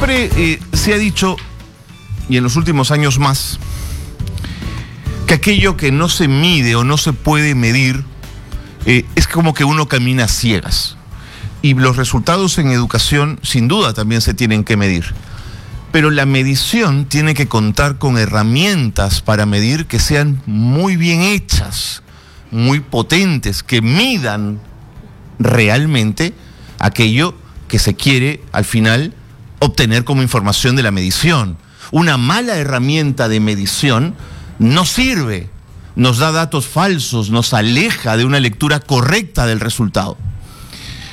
Siempre se ha dicho, y en los últimos años más, que aquello que no se mide o no se puede medir es como que uno camina a ciegas. Y los resultados en educación sin duda también se tienen que medir. Pero la medición tiene que contar con herramientas para medir que sean muy bien hechas, muy potentes, que midan realmente aquello que se quiere al final obtener como información de la medición. Una mala herramienta de medición no sirve, nos da datos falsos, nos aleja de una lectura correcta del resultado.